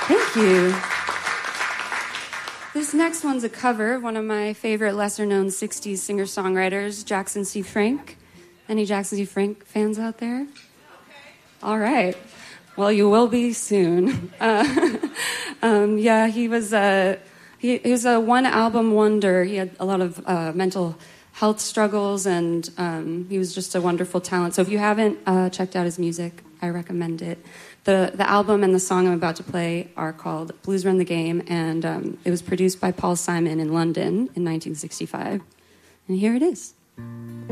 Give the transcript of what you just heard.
Thank you. This next one's a cover of one of my favorite lesser-known 60s singer-songwriters, Jackson C. Frank. Any Jackson C. Frank fans out there? All right. Well, you will be soon. Yeah, he was a one-album wonder. He had a lot of mental health struggles, and he was just a wonderful talent. So if you haven't checked out his music, I recommend it. The album and the song I'm about to play are called Blues Run the Game, and it was produced by Paul Simon in London in 1965. And here it is.